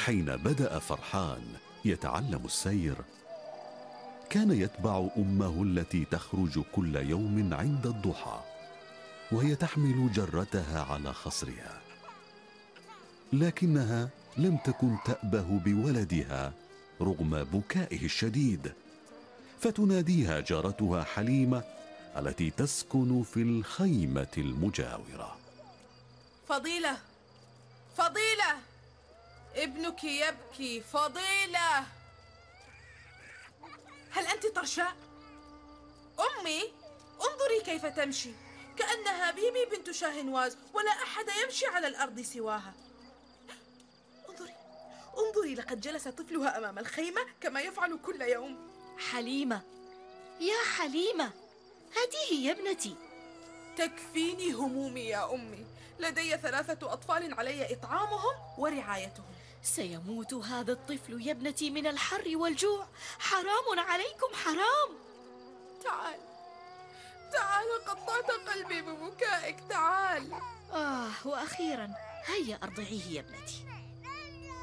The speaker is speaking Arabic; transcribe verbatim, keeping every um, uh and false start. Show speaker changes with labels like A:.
A: حين بدأ فرحان يتعلم السير، كان يتبع أمه التي تخرج كل يوم عند الضحى وهي تحمل جرتها على خصرها، لكنها لم تكن تأبه بولدها رغم بكائه الشديد، فتناديها جارتها حليمة التي تسكن في الخيمة المجاورة:
B: فضيلة، فضيلة، ابنك يبكي. فضيلة، هل أنت طرشاء؟ أمي، انظري كيف تمشي، كأنها بيبي بنت شاهنواز، ولا أحد يمشي على الأرض سواها. انظري، انظري، لقد جلس طفلها أمام الخيمة كما يفعل كل يوم.
C: حليمة، يا حليمة، هذه هي ابنتي.
B: تكفيني همومي يا أمي، لدي ثلاثة أطفال علي إطعامهم ورعايتهم.
C: سيموت هذا الطفل يا ابنتي من الحر والجوع، حرام عليكم، حرام.
B: تعال، تعال، قطعت قلبي ببكائك، تعال.
C: آه، وأخيرا هيا أرضعيه يا ابنتي.